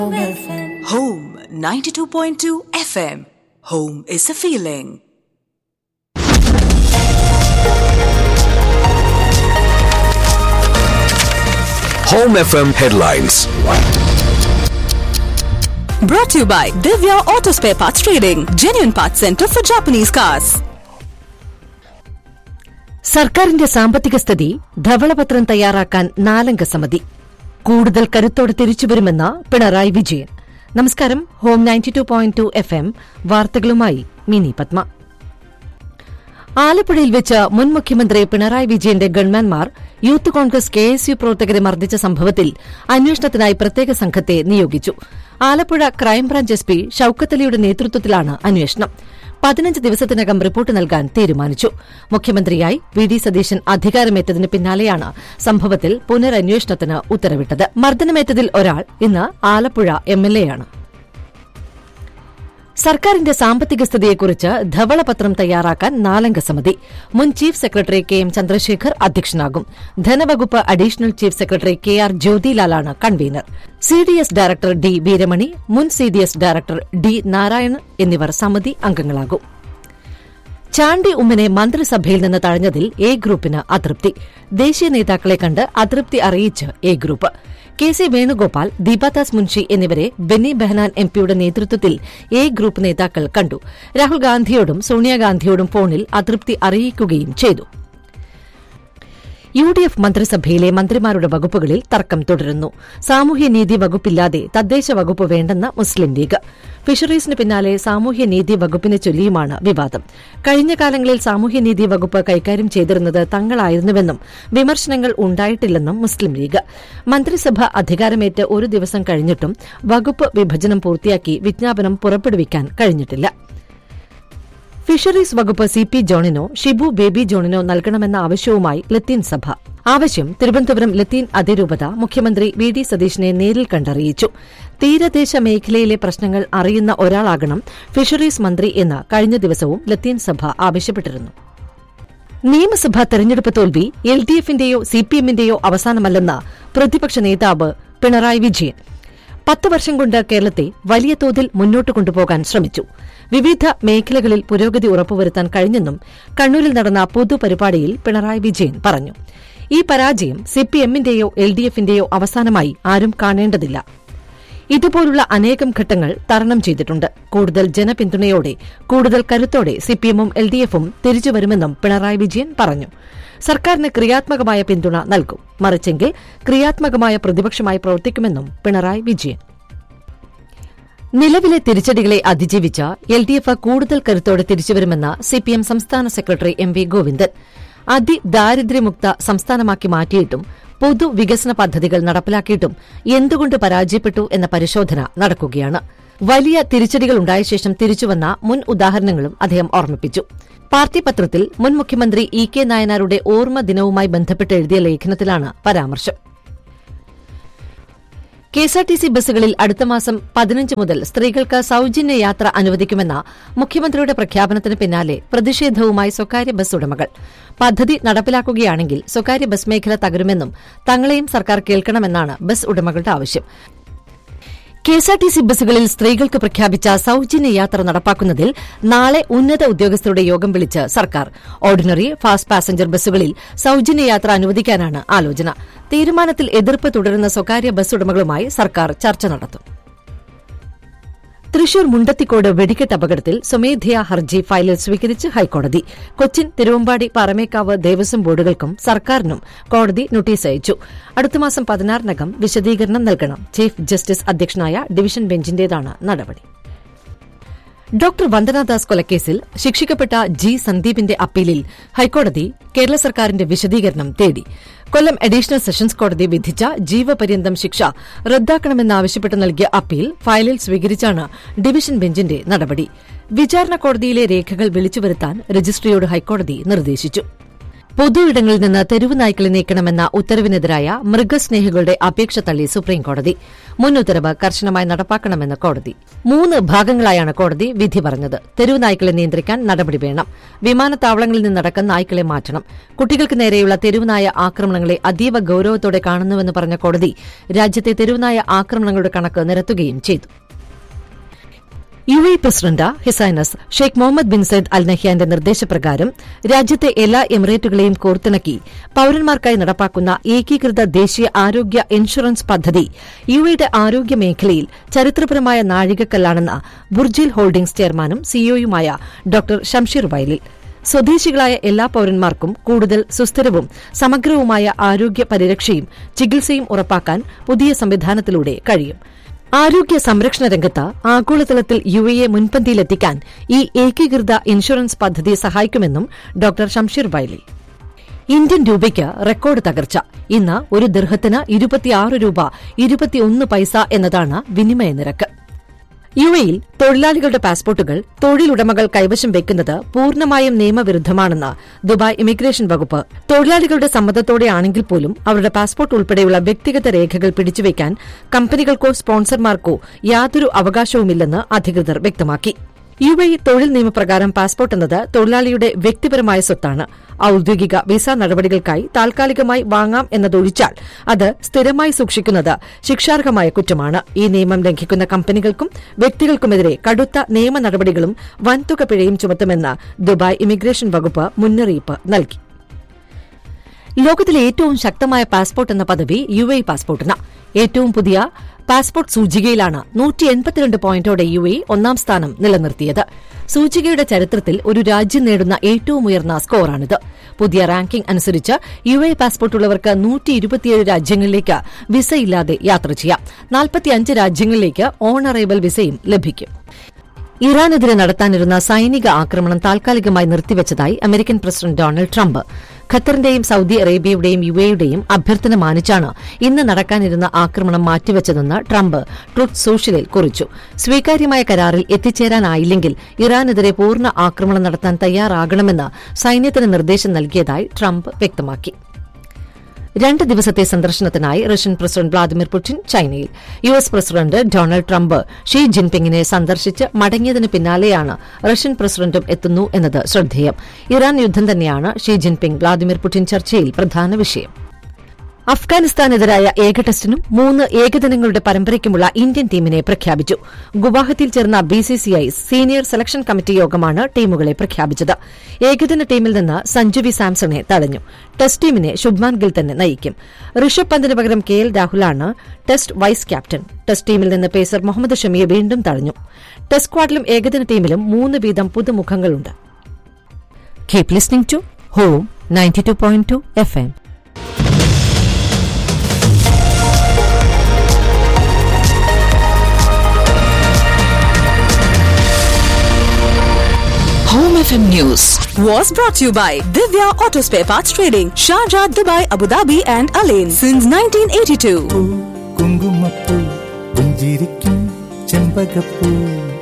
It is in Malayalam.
Home 92.2 FM. Home is a feeling. Home FM headlines. Brought to you by Divya Auto Spare Parts Trading, genuine parts center for Japanese cars. സർക്കാരിന്റെ സാമ്പത്തിക സ്ഥിതി ധവളപത്രം തയ്യാറാക്കാൻ 4-അംഗ സമിതി. കൂടുതൽ കരുത്തോടെ തിരിച്ചുവരുമെന്ന പിണറായി വിജയൻ. നമസ്കാരം. ഹോം 92.2 FM വാർത്തകളുമായി മിനി പത്മ. ആലപ്പുഴയിൽ വെച്ച് മുൻ മുഖ്യമന്ത്രി പിണറായി വിജയന്റെ ഗൺമാൻമാർ യൂത്ത് കോൺഗ്രസ് KSU പ്രവർത്തകരെ മർദ്ദിച്ച സംഭവത്തിൽ അന്വേഷണത്തിനായി പ്രത്യേക സംഘത്തെ നിയോഗിച്ചു. ആലപ്പുഴ ക്രൈംബ്രാഞ്ച് SP ഷൌക്കത്ത് അലിയുടെ നേതൃത്വത്തിലാണ് അന്വേഷണം. 15 ദിവസത്തിനകം റിപ്പോർട്ട് നൽകാൻ തീരുമാനിച്ചു. മുഖ്യമന്ത്രിയായി VD സതീശൻ അധികാരമേറ്റതിന് പിന്നാലെയാണ് സംഭവത്തിൽ പുനരന്വേഷണത്തിന് ഉത്തരവിട്ടത്. മർദ്ദനമേറ്റതിൽ ഒരാൾ ഇന്ന് ആലപ്പുഴ MLA ആണ്. സർക്കാരിന്റെ സാമ്പത്തിക സ്ഥിതിയെക്കുറിച്ച് ധവളപത്രം തയ്യാറാക്കാൻ 4-അംഗ സമിതി. മുൻ chief secretary KM Chandrasekhar അധ്യക്ഷനാകും. ധനവകുപ്പ് additional chief secretary KR ജ്യോതിലാലാണ് convener. CDS director D Veeramani, മുൻ CDS ഡയറക്ടർ D നാരായൺ എന്നിവർ സമിതി അംഗങ്ങളാകും. ചാണ്ടി ഉമ്മനെ മന്ത്രിസഭയിൽ നിന്ന് തഴഞ്ഞതിൽ A ഗ്രൂപ്പിന് അതൃപ്തി. ദേശീയ നേതാക്കളെ കണ്ട് അതൃപ്തി അറിയിച്ച് A group. KC Venugopal, Deepa Das Munshi എന്നിവരെ ബെന്നി ബെഹനാൻ MPയുടെ നേതൃത്വത്തിൽ A ഗ്രൂപ്പ് നേതാക്കൾ കണ്ടു. രാഹുൽ ഗാന്ധിയോടും സോണിയാഗാന്ധിയോടും ഫോണിൽ അതൃപ്തി അറിയിക്കുകയും ചെയ്തു. UDF മന്ത്രിസഭയിലെ മന്ത്രിമാരുടെ വകുപ്പുകളിൽ തർക്കം തുടരുന്നു. സാമൂഹ്യനീതി വകുപ്പില്ലാതെ തദ്ദേശ വകുപ്പ് വേണ്ടെന്ന് മുസ്ലിം ലീഗ്. ഫിഷറീസിന് പിന്നാലെ സാമൂഹ്യനീതി വകുപ്പിനെ ചൊല്ലിയുമാണ് വിവാദം. കഴിഞ്ഞ കാലങ്ങളിൽ സാമൂഹ്യനീതി വകുപ്പ് കൈകാര്യം ചെയ്തിരുന്നത് തങ്ങളായിരുന്നുവെന്നും വിമർശനങ്ങൾ ഉണ്ടായിട്ടില്ലെന്നും മുസ്ലിം ലീഗ്. മന്ത്രിസഭ അധികാരമേറ്റ് ഒരു ദിവസം കഴിഞ്ഞിട്ടും വകുപ്പ് വിഭജനം പൂർത്തിയാക്കി വിജ്ഞാപനം പുറപ്പെടുവിക്കാൻ കഴിഞ്ഞിട്ടില്ല. ഫിഷറീസ് വകുപ്പ് CP ജോണിനോ ഷിബു ബേബി ജോണിനോ നൽകണമെന്ന ആവശ്യവുമായി ലത്തീൻ സഭ. ആവശ്യം തിരുവനന്തപുരം ലത്തീൻ അതിരൂപത മുഖ്യമന്ത്രി VD സതീശനെ നേരിൽ കണ്ടറിയിച്ചു. തീരദേശ മേഖലയിലെ പ്രശ്നങ്ങൾ അറിയുന്ന ഒരാളാകണം ഫിഷറീസ് മന്ത്രി എന്ന് കഴിഞ്ഞ ദിവസവും ലത്തീൻ സഭ ആവശ്യപ്പെട്ടിരുന്നു. നിയമസഭാ തെരഞ്ഞെടുപ്പ് തോൽവി LDFന്റെയോ CPMന്റെയോ അവസാനമല്ലെന്ന് പ്രതിപക്ഷ നേതാവ് പിണറായി വിജയൻ. 10 വർഷം കൊണ്ട് കേരളത്തെ വലിയ തോതിൽ മുന്നോട്ട് കൊണ്ടുപോകാൻ ശ്രമിച്ചു. വിവിധ മേഖലകളിൽ പുരോഗതി ഉറപ്പുവരുത്താൻ കഴിഞ്ഞെന്നും കണ്ണൂരിൽ നടന്ന പൊതുപരിപാടിയിൽ പിണറായി വിജയൻ പറഞ്ഞു. ഈ പരാജയം CPMന്റെയോ LDFന്റെയോ അവസാനമായി ആരും കാണേണ്ടതില്ല. ഇതുപോലുള്ള അനേകം ഘട്ടങ്ങൾ തരണം ചെയ്തിട്ടുണ്ട്. കൂടുതൽ ജനപിന്തുണയോടെ, കൂടുതൽ കരുത്തോടെ CPMും LDFും തിരിച്ചുവരുമെന്നും പിണറായി വിജയൻ പറഞ്ഞു. സർക്കാരിന് ക്രിയാത്മകമായ പിന്തുണ നൽകും, മറിച്ചെങ്കിൽ ക്രിയാത്മകമായ പ്രതിപക്ഷമായി പ്രവർത്തിക്കുമെന്നും പിണറായി വിജയൻ. നിലവിലെ തിരിച്ചടികളെ അതിജീവിച്ച LDF കൂടുതൽ കരുത്തോടെ തിരിച്ചുവരുമെന്ന് CPM സംസ്ഥാന സെക്രട്ടറി MV ഗോവിന്ദൻ. അതിദാരിദ്ര്യമുക്ത സംസ്ഥാനമാക്കി മാറ്റിയിട്ടും പൊതുവികസന പദ്ധതികൾ നടപ്പിലാക്കിയിട്ടും എന്തുകൊണ്ട് പരാജയപ്പെട്ടു എന്ന പരിശോധന നടക്കുകയാണ്. വലിയ തിരിച്ചടികളുണ്ടായ ശേഷം തിരിച്ചുവന്ന മുൻ ഉദാഹരണങ്ങളും അദ്ദേഹം ഓർമ്മിപ്പിച്ചു. പാർട്ടി പത്രത്തിൽ മുൻ മുഖ്യമന്ത്രി EK നായനാരുടെ ഓർമ്മ ദിനവുമായി ബന്ധപ്പെട്ട് എഴുതിയ ലേഖനത്തിലാണ് പരാമർശം. KSRTC ബസ്സുകളിൽ അടുത്ത മാസം 15 മുതൽ സ്ത്രീകൾക്ക് സൌജന്യ യാത്ര അനുവദിക്കുമെന്ന മുഖ്യമന്ത്രിയുടെ പ്രഖ്യാപനത്തിന് പിന്നാലെ പ്രതിഷേധവുമായി സ്വകാര്യ ബസ് ഉടമകൾ. പദ്ധതി നടപ്പിലാക്കുകയാണെങ്കിൽ സ്വകാര്യ ബസ് മേഖല തകരുമെന്നും തങ്ങളെയും സർക്കാർ കേൾക്കണമെന്നാണ് ബസ് ഉടമകളുടെ ആവശ്യം. KSRTC ബസ്സുകളിൽ സ്ത്രീകൾക്ക് പ്രഖ്യാപിച്ച സൌജന്യ യാത്ര നടപ്പാക്കുന്നതിൽ നാളെ ഉന്നത ഉദ്യോഗസ്ഥരുടെ യോഗം വിളിച്ച് സർക്കാർ. ഓർഡിനറി, ഫാസ്റ്റ് പാസഞ്ചർ ബസ്സുകളിൽ സൌജന്യ യാത്ര അനുവദിക്കാനാണ് ആലോചന. തീരുമാനത്തിൽ എതിർപ്പ് തുടരുന്ന സ്വകാര്യ ബസ് ഉടമകളുമായി സർക്കാർ ചർച്ച നടത്തും. തൃശൂർ മുണ്ടത്തിക്കോട് വെടിക്കെട്ട് അപകടത്തിൽ സ്വമേധയാ ഹർജി ഫയലിൽ സ്വീകരിച്ച് ഹൈക്കോടതി. കൊച്ചിൻ, തിരുവമ്പാടി, പാറമേക്കാവ് ദേവസ്വം ബോർഡുകൾക്കും സർക്കാരിനും കോടതി നോട്ടീസ് അയച്ചു. അടുത്ത മാസം 16-നകം വിശദീകരണം നൽകണം. ചീഫ് ജസ്റ്റിസ് അധ്യക്ഷനായ ഡിവിഷൻ ബെഞ്ചിന്റേതാണ് നടപടി. ഡോക്ടർ വന്ദനാദാസ് കൊലക്കേസിൽ ശിക്ഷിക്കപ്പെട്ട G സന്ദീപിന്റെ അപ്പീലിൽ ഹൈക്കോടതി കേരള സർക്കാരിന്റെ വിശദീകരണം തേടി. കൊല്ലം അഡീഷണൽ സെഷൻസ് കോടതി വിധിച്ച ജീവപര്യന്തം ശിക്ഷ റദ്ദാക്കണമെന്നാവശ്യപ്പെട്ട് നൽകിയ അപ്പീൽ ഫയലിൽ സ്വീകരിച്ചാണ് ഡിവിഷൻ ബെഞ്ചിന്റെ നടപടി. വിചാരണ കോടതിയിലെ രേഖകൾ വിളിച്ചുവരുത്താൻ രജിസ്ട്രിയോട് ഹൈക്കോടതി നിർദ്ദേശിച്ചു. പൊതു ഇടങ്ങളിൽ നിന്ന് തെരുവ് നായ്ക്കളെ നീക്കണമെന്ന ഉത്തരവിനെതിരായ മൃഗസ്നേഹികളുടെ അപേക്ഷ തള്ളി സുപ്രീംകോടതി. മുൻ ഉത്തരവ് കർശനമായി നടപ്പാക്കണമെന്ന് കോടതി. 3 ഭാഗങ്ങളായാണ് കോടതി വിധി പറഞ്ഞത്. തെരുവ് നായ്ക്കളെ നിയന്ത്രിക്കാൻ നടപടി വേണം. വിമാനത്താവളങ്ങളിൽ നിന്നടക്കം നായ്ക്കളെ മാറ്റണം. കുട്ടികൾക്ക് നേരെയുള്ള തെരുവുനായ ആക്രമണങ്ങളെ അതീവ ഗൌരവത്തോടെ കാണുന്നുവെന്ന് പറഞ്ഞ കോടതി രാജ്യത്തെ തെരുവുനായ ആക്രമണങ്ങളുടെ കണക്ക് നിരത്തുകയും ചെയ്തു. UAE president ഹിസൈനസ് Sheikh Muhammad bin Sayyid അൽ നഹ്യാന്റെ നിർദ്ദേശപ്രകാരം രാജ്യത്തെ എല്ലാ എമിറേറ്റുകളെയും കോർത്തിണക്കി പൌരന്മാർക്കായി നടപ്പാക്കുന്ന ഏകീകൃത ദേശീയ ആരോഗ്യ ഇൻഷുറൻസ് പദ്ധതി UAEയുടെ ആരോഗ്യ മേഖലയിൽ ചരിത്രപരമായ നാഴികക്കല്ലാണെന്ന് ബുർജിൽ ഹോൾഡിംഗ്സ് ചെയർമാനും സിഇഒയുമായ ഡോക്ടർ ഷംഷീർ വൈലിൽ. സ്വദേശികളായ എല്ലാ പൌരന്മാർക്കും കൂടുതൽ സുസ്ഥിരവും സമഗ്രവുമായ ആരോഗ്യ പരിരക്ഷയും ചികിത്സയും ഉറപ്പാക്കാൻ പുതിയ സംവിധാനത്തിലൂടെ കഴിയും. ആരോഗ്യ സംരക്ഷണ രംഗത്ത് ആഗോളതലത്തിൽ UAE മുൻപന്തിയിലെത്തിക്കാൻ ഈ ഏകീകൃത ഇൻഷുറൻസ് പദ്ധതി സഹായിക്കുമെന്നും ഡോക്ടർ ഷംഷീർ വൈലി. ഇന്ത്യൻ രൂപയ്ക്ക് റെക്കോർഡ് തകർച്ച. ഇന്ന് ഒരു ദിർഹത്തിന് 26 രൂപ 21 പൈസ എന്നതാണ് വിനിമയ നിരക്ക്. UAEയിൽ തൊഴിലാളികളുടെ പാസ്പോർട്ടുകൾ തൊഴിലുടമകൾ കൈവശം വയ്ക്കുന്നത് പൂർണ്ണമായും നിയമവിരുദ്ധമാണെന്ന് ദുബായ് ഇമിഗ്രേഷൻ വകുപ്പ്. തൊഴിലാളികളുടെ സമ്മതത്തോടെയാണെങ്കിൽ പോലും അവരുടെ പാസ്പോർട്ട് ഉൾപ്പെടെയുള്ള വ്യക്തിഗത രേഖകൾ പിടിച്ചുവയ്ക്കാൻ കമ്പനികൾക്കോ സ്പോൺസർമാർക്കോ യാതൊരു അവകാശവുമില്ലെന്ന് അധികൃതർ വ്യക്തമാക്കി. UAE തൊഴിൽ നിയമപ്രകാരം പാസ്പോർട്ട് എന്നത് തൊഴിലാളിയുടെ വ്യക്തിപരമായ സ്വത്താണ്. ഔദ്യോഗിക വിസ നടപടികൾക്കായി താൽക്കാലികമായി വാങ്ങാം എന്നതൊഴിച്ചാൽ അത് സ്ഥിരമായി സൂക്ഷിക്കുന്നത് ശിക്ഷാർഹമായ കുറ്റമാണ്. ഈ നിയമം ലംഘിക്കുന്ന കമ്പനികൾക്കും വ്യക്തികൾക്കുമെതിരെ കടുത്ത നിയമ നടപടികളും വൻതുക പിഴയും ചുമത്തുമെന്ന് ദുബായ് ഇമിഗ്രേഷൻ വകുപ്പ് മുന്നറിയിപ്പ് നൽകി. ലോകത്തിലെ ഏറ്റവും ശക്തമായ പാസ്പോർട്ട് എന്ന പദവി UAE പാസ്പോർട്ടിന്. ഏറ്റവും പുതിയ പാസ്പോർട്ട് സൂചികയിലാണ് 182 പോയിന്റോടെ UAE ഒന്നാം സ്ഥാനം നിലനിർത്തിയത്. സൂചികയുടെ ചരിത്രത്തിൽ ഒരു രാജ്യം നേടുന്ന ഏറ്റവും ഉയർന്ന സ്കോറാണിത്. പുതിയ റാങ്കിംഗ് അനുസരിച്ച് UAE പാസ്പോർട്ടുള്ളവർക്ക് 127 രാജ്യങ്ങളിലേക്ക് വിസയില്ലാതെ യാത്ര ചെയ്യാം. 45 രാജ്യങ്ങളിലേക്ക് ഓൺ അറൈവൽ വിസയും ലഭിക്കും. ഇറാനെതിരെ നടത്താനിരുന്ന സൈനിക ആക്രമണം താൽക്കാലികമായി നിർത്തിവച്ചതായി American president Donald Trump. ഖത്തറിന്റെയും Saudi അറേബ്യയുടെയും UAEയുടെയും അഭ്യർത്ഥന മാനിച്ചാണ് ഇന്ന് നടക്കാനിരുന്ന ആക്രമണം മാറ്റിവച്ചതെന്ന് ട്രംപ് ട്രൂത്ത് സോഷ്യലിൽ കുറിച്ചു. സ്വീകാര്യമായ കരാറിൽ എത്തിച്ചേരാനായില്ലെങ്കിൽ ഇറാനെതിരെ പൂർണ്ണ ആക്രമണം നടത്താൻ തയ്യാറാകണമെന്ന് സൈന്യത്തിന് നിർദ്ദേശം നൽകിയതായി ട്രംപ് വ്യക്തമാക്കി. 2 ദിവസത്തെ സന്ദർശനത്തിനായി റഷ്യൻ പ്രസിഡന്റ് വ്ളാദിമിർ പുടിൻ ചൈനയിൽ. US president Donald Trump she ജിൻപിങ്ങിനെ സന്ദർശിച്ച് മടങ്ങിയതിന് പിന്നാലെയാണ് റഷ്യൻ പ്രസിഡന്റും എത്തുന്നു എന്നത് ശ്രദ്ധേയം. ഇറാൻ യുദ്ധം തന്നെയാണ് ഷീ ജിൻപിങ് വ്ളാദിമിർ പുടിൻ ചർച്ചയിൽ പ്രധാന വിഷയം. അഫ്ഗാനിസ്ഥാനെതിരായ ഏക ടെസ്റ്റിനും 3 ഏകദിനങ്ങളുടെ പരമ്പരയ്ക്കുമുള്ള ഇന്ത്യൻ ടീമിനെ പ്രഖ്യാപിച്ചു. ഗുവാഹത്തിയിൽ ചേർന്ന BCCI സീനിയർ സെലക്ഷൻ കമ്മിറ്റി യോഗമാണ് ടീമുകളെ പ്രഖ്യാപിച്ചത്. ഏകദിന ടീമിൽ നിന്ന് സഞ്ജു വി സാംസണെ തടഞ്ഞു. ടെസ്റ്റ് ടീമിനെ ശുഭ്മാൻ ഗിൽ തന്നെ നയിക്കും. ഋഷഭ് പന്തിന് പകരം KL രാഹുലാണ് test vice captain. Test ടീമിൽ നിന്ന് പേസർ മുഹമ്മദ് ഷമിയെ വീണ്ടും തടഞ്ഞു. ടെസ്റ്റ് സ്ക്വാഡിലും ഏകദിന ടീമിലും 3 വീതം പുതുമുഖങ്ങളുണ്ട്. Keep listening to home 92.2 FM. Home FM News was brought to you by Divya Auto Spare Parts Trading, Sharjah, Dubai, Abu Dhabi and Alain since 1982. കുങ്കുമപ്പൂ പുഞ്ചിരിക്കും ചെമ്പകപ്പൂ